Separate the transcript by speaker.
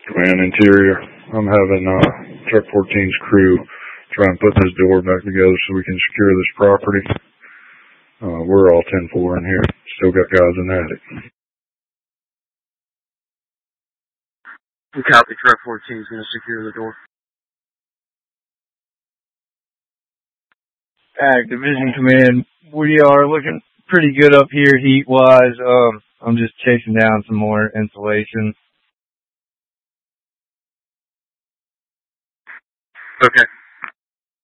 Speaker 1: Command interior. I'm having Truck 14's crew try and put this door back together so we can secure this property. We're all 10-4 in here. Still got guys in the attic.
Speaker 2: Copy. Truck 14 is going to secure the door.
Speaker 3: Division Command, we are looking pretty good up here heat-wise. I'm just chasing down some more insulation.
Speaker 2: Okay.